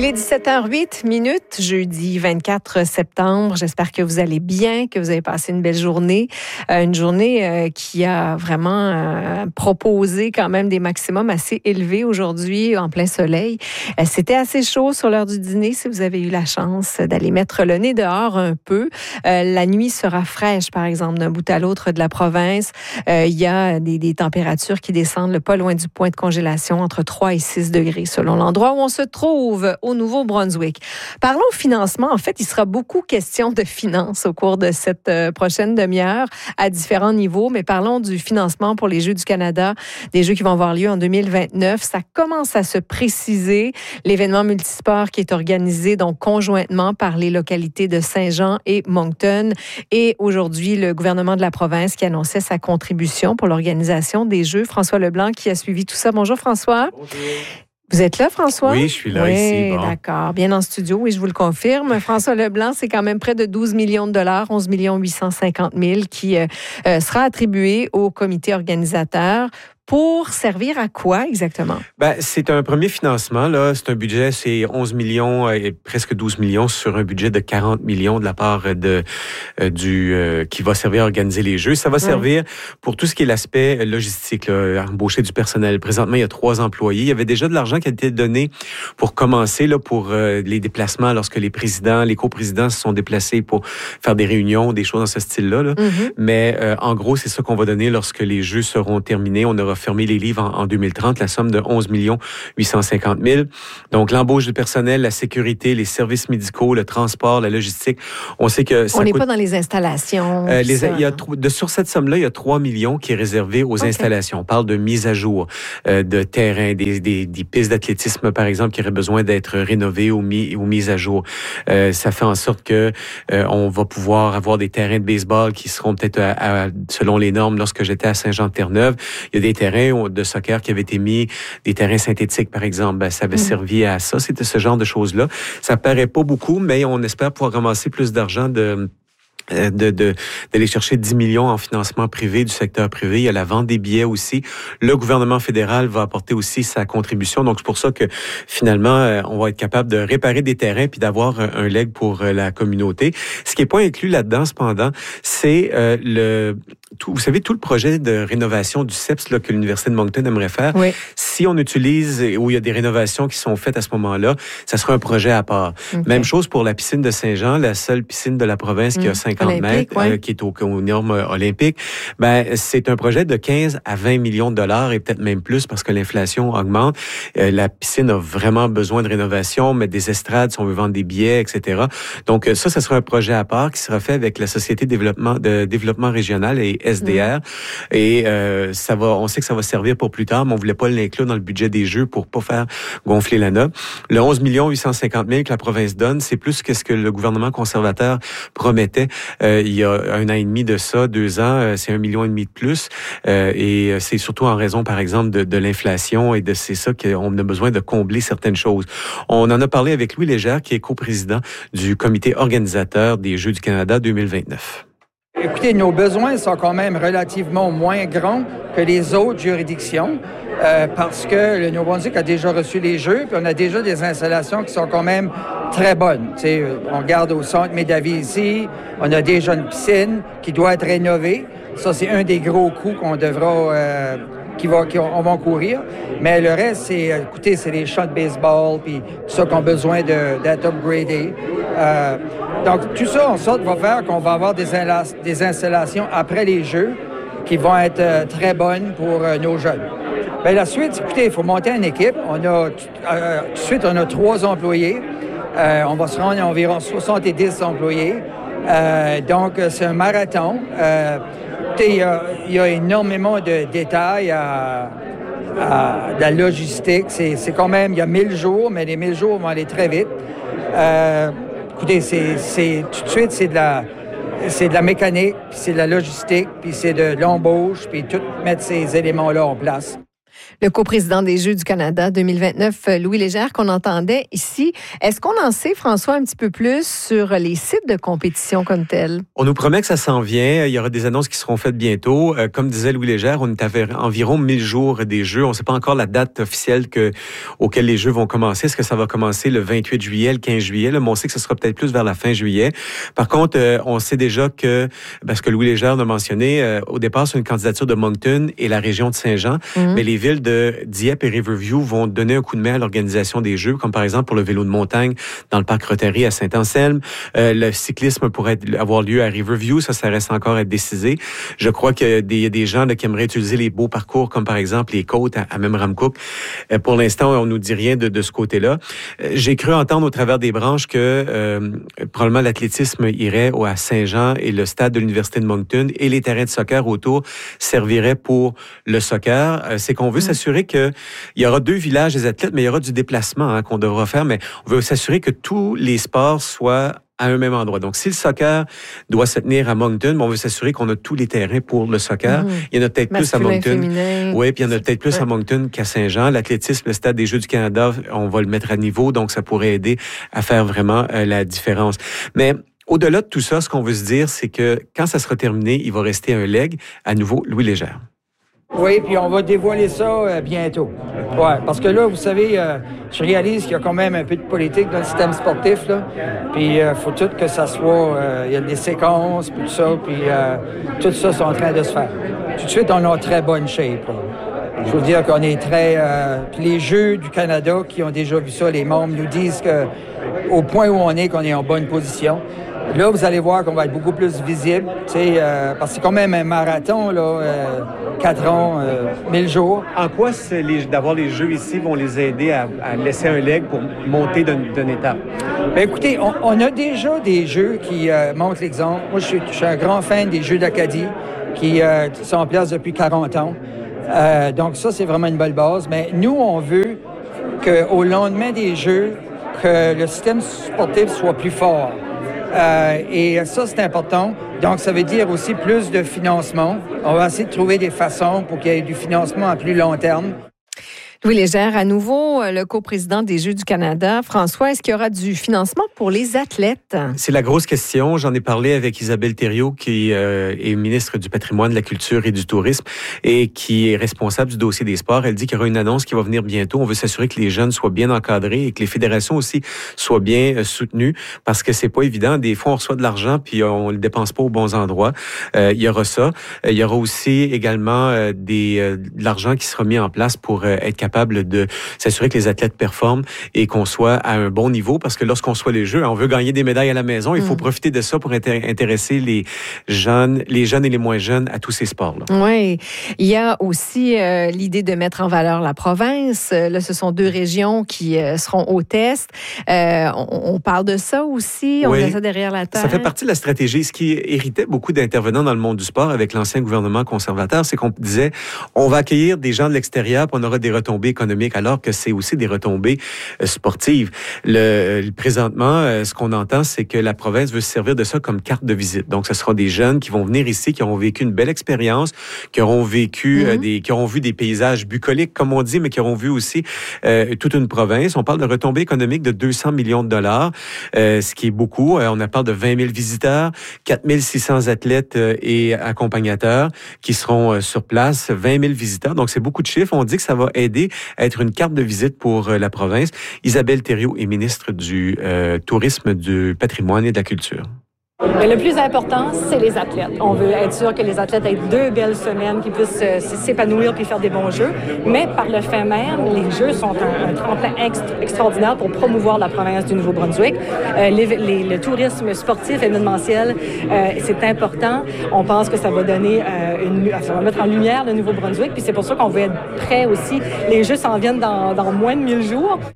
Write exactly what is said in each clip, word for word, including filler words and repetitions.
Il est dix-sept heures huit minutes, jeudi vingt-quatre septembre. J'espère que vous allez bien, que vous avez passé une belle journée. Euh, une journée euh, qui a vraiment euh, proposé quand même des maximums assez élevés aujourd'hui en plein soleil. Euh, c'était assez chaud sur l'heure du dîner si vous avez eu la chance d'aller mettre le nez dehors un peu. Euh, la nuit sera fraîche, par exemple, d'un bout à l'autre de la province. Euh, il y a des, des températures qui descendent pas loin du point de congélation, entre trois et six degrés selon l'endroit où on se trouve au Nouveau-Brunswick. Parlons financement. En fait, il sera beaucoup question de finances au cours de cette euh, prochaine demi-heure à différents niveaux, mais parlons du financement pour les Jeux du Canada, des Jeux qui vont avoir lieu en deux mille vingt-neuf. Ça commence à se préciser. L'événement multisport qui est organisé donc conjointement par les localités de Saint-Jean et Moncton. Et aujourd'hui, le gouvernement de la province qui annonçait sa contribution pour l'organisation des Jeux. François Leblanc qui a suivi tout ça. Bonjour François. Bonjour. Vous êtes là, François? Oui, je suis là, oui, ici. Bon. D'accord. Bien en studio, oui, je vous le confirme. François Leblanc, c'est quand même près de douze millions de dollars, onze millions huit cent cinquante mille qui euh, sera attribué au comité organisateur. Pour servir à quoi exactement? Ben, c'est un premier financement. Là. C'est un budget, c'est onze millions et presque douze millions sur un budget de quarante millions de la part de, euh, du euh, qui va servir à organiser les Jeux. Ça va servir oui. pour tout ce qui est l'aspect logistique, là, embaucher du personnel. Présentement, il y a trois employés. Il y avait déjà de l'argent qui a été donné pour commencer là, pour euh, les déplacements lorsque les présidents, les coprésidents se sont déplacés pour faire des réunions, des choses dans ce style-là. Là. Mm-hmm. Mais euh, en gros, c'est ça qu'on va donner lorsque les Jeux seront terminés. On aura fermé les livres en, en deux mille trente, la somme de onze millions huit cent cinquante mille. Donc, l'embauche du personnel, la sécurité, les services médicaux, le transport, la logistique. On sait que ça On n'est coûte... pas dans les installations. Euh, les, il y a, de, sur cette somme-là, il y a trois millions qui est réservé aux okay. installations. On parle de mise à jour euh, de terrain, des, des, des pistes d'athlétisme, par exemple, qui auraient besoin d'être rénovées ou, mis, ou mises à jour. Euh, ça fait en sorte que euh, on va pouvoir avoir des terrains de baseball qui seront peut-être à, à, selon les normes. Lorsque j'étais à Saint-Jean-de-Terre-Neuve, il y a des terrains de soccer qui avaient été mis, des terrains synthétiques, par exemple. Ben, ça avait mmh. servi à ça. C'était ce genre de choses-là. Ça paraît pas beaucoup, mais on espère pouvoir ramasser plus d'argent de... De, de, d'aller chercher dix millions en financement privé du secteur privé. Il y a la vente des billets aussi. Le gouvernement fédéral va apporter aussi sa contribution. Donc, c'est pour ça que, finalement, on va être capable de réparer des terrains puis d'avoir un leg pour la communauté. Ce qui n'est pas inclus là-dedans, cependant, c'est euh, le... Tout, vous savez, tout le projet de rénovation du C E P S là, que l'Université de Moncton aimerait faire, oui. si on utilise, où il y a des rénovations qui sont faites à ce moment-là, ça sera un projet à part. Okay. Même chose pour la piscine de Saint-Jean, la seule piscine de la province mmh. qui a cinquante Olympique, mètres, ouais. euh, qui est aux, aux normes olympiques. Ben, c'est un projet de quinze à vingt millions de dollars et peut-être même plus parce que l'inflation augmente. Euh, la piscine a vraiment besoin de rénovation, mettre des estrades si on veut vendre des billets, et cetera. Donc ça, ça sera un projet à part qui sera fait avec la Société de développement, de développement régional et S D R. Mmh. Et euh, ça va, on sait que ça va servir pour plus tard, mais on voulait pas l'inclure dans le budget des Jeux pour pas faire gonfler la note. Le onze millions huit cent cinquante mille que la province donne, c'est plus que ce que le gouvernement conservateur promettait euh, il y a un an et demi de ça, deux ans, euh, c'est un million et demi de plus. Euh, et c'est surtout en raison, par exemple, de, de l'inflation et de c'est ça qu'on a besoin de combler certaines choses. On en a parlé avec Louis Légère, qui est coprésident du comité organisateur des Jeux du Canada deux mille vingt-neuf. Écoutez, nos besoins sont quand même relativement moins grands que les autres juridictions euh, parce que le Nouveau-Brunswick a déjà reçu les Jeux, puis on a déjà des installations qui sont quand même très bonnes. T'sais, on regarde au centre Médavie ici, on a déjà une piscine qui doit être rénovée. Ça, c'est un des gros coûts qu'on devra... Euh, qui va, qui on va courir. Mais le reste, c'est, écoutez, c'est les champs de baseball, puis tout ça qui ont besoin de, d'être upgradé. Euh, donc, tout ça, en sorte, va faire qu'on va avoir des, inla- des installations après les Jeux qui vont être euh, très bonnes pour euh, nos jeunes. Bien, la suite, écoutez, il faut monter une équipe. On a, euh, tout de suite, on a trois employés. Euh, on va se rendre à environ soixante-dix employés. Euh, donc, c'est un marathon. Euh, Il y, a, il y a énormément de détails à, à de la logistique. C'est, c'est quand même, il y a mille jours, mais les mille jours vont aller très vite. Euh, écoutez, c'est, c'est, tout de suite, c'est de la, c'est de la mécanique, puis c'est de la logistique, puis c'est de l'embauche, puis tout mettre ces éléments-là en place. Le coprésident des Jeux du Canada deux mille vingt-neuf, Louis Légère, qu'on entendait ici. Est-ce qu'on en sait, François, un petit peu plus sur les sites de compétition comme tels? On nous promet que ça s'en vient. Il y aura des annonces qui seront faites bientôt. Euh, comme disait Louis Légère, on est à environ mille jours des Jeux. On ne sait pas encore la date officielle que, auquel les Jeux vont commencer. Est-ce que ça va commencer le vingt-huit juillet, le quinze juillet? Là, mais on sait que ce sera peut-être plus vers la fin juillet. Par contre, euh, on sait déjà que, parce que Louis Légère l'a mentionné, euh, au départ, c'est une candidature de Moncton et la région de Saint-Jean. Mm-hmm. Mais les villes de de Dieppe et Riverview vont donner un coup de main à l'organisation des Jeux, comme par exemple pour le vélo de montagne dans le parc Rotary à Saint-Anselme. Euh, le cyclisme pourrait avoir lieu à Riverview, ça, ça reste encore à être décidé. Je crois qu'il y a des, des gens là, qui aimeraient utiliser les beaux parcours, comme par exemple les côtes à, à Memramcook. Euh, pour l'instant, on nous dit rien de, de ce côté-là. Euh, j'ai cru entendre au travers des branches que euh, probablement l'athlétisme irait à Saint-Jean et le stade de l'Université de Moncton et les terrains de soccer autour serviraient pour le soccer. Euh, c'est qu'on veut s'assurer s'assurer qu'il y aura deux villages des athlètes, mais il y aura du déplacement hein, qu'on devra faire, mais on veut s'assurer que tous les sports soient à un même endroit. Donc, si le soccer doit se tenir à Moncton, on veut s'assurer qu'on a tous les terrains pour le soccer. Mmh. Il y en a peut-être plus à Moncton. Féminin. Oui, puis il y en a peut-être plus ouais. à Moncton qu'à Saint-Jean. L'athlétisme, le stade des Jeux du Canada, on va le mettre à niveau, donc ça pourrait aider à faire vraiment euh, la différence. Mais au-delà de tout ça, ce qu'on veut se dire, c'est que quand ça sera terminé, il va rester un leg. À nouveau, Louis Légère. Oui, puis on va dévoiler ça euh, bientôt. Ouais, parce que là, vous savez, euh, je réalise qu'il y a quand même un peu de politique dans le système sportif, là. Puis il euh, faut tout que ça soit... Euh, il y a des séquences, puis tout ça, puis euh, tout ça, c'est en train de se faire. Tout de suite, on est en très bonne shape, là. Je veux dire qu'on est très... Euh, puis les Jeux du Canada qui ont déjà vu ça, les membres nous disent que au point où on est, qu'on est en bonne position. Là, vous allez voir qu'on va être beaucoup plus visible, tu sais, euh, parce que c'est quand même un marathon, là, euh, quatre ans, euh, mille jours. En quoi c'est les, d'avoir les Jeux ici vont les aider à, à laisser un leg pour monter d'une, d'une étape? Bien, écoutez, on, on a déjà des Jeux qui euh, montrent l'exemple. Moi, je suis, je suis un grand fan des Jeux d'Acadie qui euh, sont en place depuis quarante ans. Euh, donc ça, c'est vraiment une belle base. Mais nous, on veut qu'au lendemain des Jeux, que le système sportif soit plus fort. Euh, et ça, c'est important. Donc, ça veut dire aussi plus de financement. On va essayer de trouver des façons pour qu'il y ait du financement à plus long terme. Louis Légère, à nouveau, le coprésident des Jeux du Canada. François, est-ce qu'il y aura du financement pour les athlètes? C'est la grosse question. J'en ai parlé avec Isabelle Thériault, qui euh, est ministre du Patrimoine, de la Culture et du Tourisme et qui est responsable du dossier des sports. Elle dit qu'il y aura une annonce qui va venir bientôt. On veut s'assurer que les jeunes soient bien encadrés et que les fédérations aussi soient bien euh, soutenues parce que c'est pas évident. Des fois, on reçoit de l'argent puis on le dépense pas aux bons endroits. Euh, il y aura ça. Euh, il y aura aussi également euh, des, euh, de l'argent qui sera mis en place pour euh, être capable capable de s'assurer que les athlètes performent et qu'on soit à un bon niveau parce que lorsqu'on soit les Jeux, on veut gagner des médailles à la maison. Il faut mmh. profiter de ça pour intér- intéresser les jeunes, les jeunes et les moins jeunes à tous ces sports-là. Oui. Il y a aussi euh, l'idée de mettre en valeur la province. Là, ce sont deux régions qui euh, seront au test. Euh, on, on parle de ça aussi. On oui. a ça derrière la tête. Ça fait partie de la stratégie. Ce qui irritait beaucoup d'intervenants dans le monde du sport avec l'ancien gouvernement conservateur, c'est qu'on disait on va accueillir des gens de l'extérieur puis on aura des retombées économiques, alors que c'est aussi des retombées euh, sportives. Le, le, présentement, euh, ce qu'on entend, c'est que la province veut se servir de ça comme carte de visite. Donc, ce sera des jeunes qui vont venir ici, qui auront vécu une belle expérience, qui auront vécu, mm-hmm. euh, des, qui auront vu des paysages bucoliques, comme on dit, mais qui auront vu aussi euh, toute une province. On parle de retombées économiques de deux cents millions de dollars, euh, ce qui est beaucoup. Euh, on parle de vingt mille visiteurs, quatre mille six cents athlètes euh, et accompagnateurs qui seront euh, sur place, vingt mille visiteurs. Donc, c'est beaucoup de chiffres. On dit que ça va aider à être une carte de visite pour euh, la province. Isabelle Thériault est ministre du euh, Tourisme, du Patrimoine et de la Culture. Mais le plus important, c'est les athlètes. On veut être sûr que les athlètes aient deux belles semaines, qu'ils puissent euh, s'épanouir puis faire des bons jeux. Mais par le fait même, les jeux sont un, un tremplin ext- extraordinaire pour promouvoir la province du Nouveau-Brunswick. Euh, les, les, le tourisme sportif événementiel, euh, c'est important. On pense que ça va donner, euh, une, ça va mettre en lumière le Nouveau-Brunswick. Puis c'est pour ça qu'on veut être prêt aussi. Les jeux s'en viennent dans, dans moins de mille jours.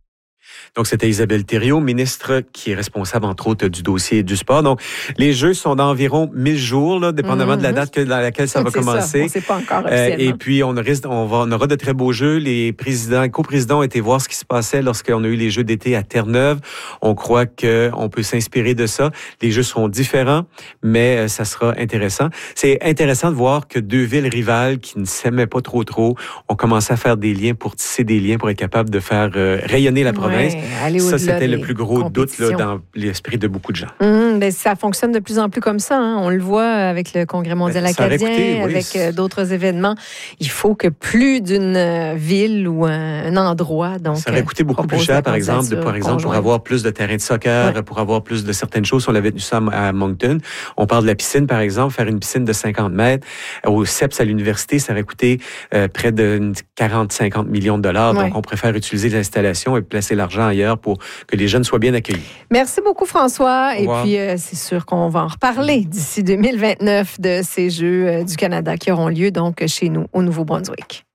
Donc, c'était Isabelle Thériault, ministre qui est responsable, entre autres, du dossier du sport. Donc, les Jeux sont d'environ mille jours, là, dépendamment mm-hmm. de la date que, dans laquelle ça va c'est commencer. Ça. On ne sait pas encore officiellement. Euh, et puis, on, risque, on, va, on aura de très beaux Jeux. Les présidents, les coprésidents ont été voir ce qui se passait lorsqu'on a eu les Jeux d'été à Terre-Neuve. On croit qu'on peut s'inspirer de ça. Les Jeux seront différents, mais euh, ça sera intéressant. C'est intéressant de voir que deux villes rivales qui ne s'aimaient pas trop trop ont commencé à faire des liens pour tisser des liens pour être capable de faire euh, rayonner la province. Ouais, ça, c'était le plus gros doute là, dans l'esprit de beaucoup de gens. Mmh, ben, ça fonctionne de plus en plus comme ça. Hein. On le voit avec le Congrès mondial ben, acadien, coûté, oui. avec euh, d'autres événements. Il faut que plus d'une euh, ville ou un, un endroit... Donc, ça aurait coûté beaucoup plus cher, par exemple, de, par exemple pour avoir plus de terrains de soccer, ouais. pour avoir plus de certaines choses. On avait tenu ça à Moncton. On parle de la piscine, par exemple, faire une piscine de cinquante mètres. Au C E P S à l'université, ça aurait coûté euh, près de quarante à cinquante millions de dollars. Ouais. Donc, on préfère utiliser les installations et placer l'argent ailleurs pour que les jeunes soient bien accueillis. Merci beaucoup, François. Et puis, euh, c'est sûr qu'on va en reparler d'ici deux mille vingt-neuf de ces Jeux euh, du Canada qui auront lieu donc chez nous au Nouveau-Brunswick.